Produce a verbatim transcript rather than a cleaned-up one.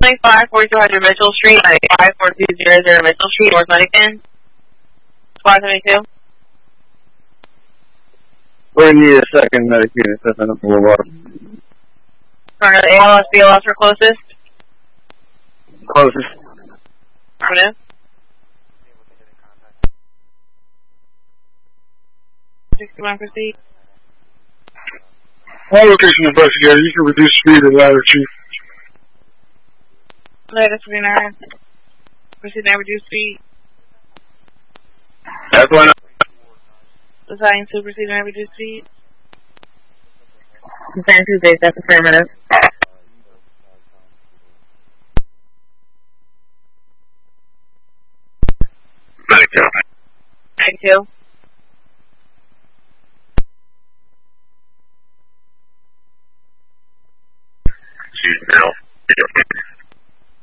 five forty-two hundred Mitchell Street, like five four two zero zero Mitchell Street, North Huntington. Squad seventy-two. We need a second medicated assessment of Boulevard. Turn A L S, B L S for closest. Closest. Avenue. sixty-one proceed. All location investigator, you can reduce speed or ladder, chief. Ladder twenty-nine. Proceed and reduce speed. That's one. Battalion two, proceed and reduce speed. Battalion two, base, that's affirmative. ninety-two. Chief, now.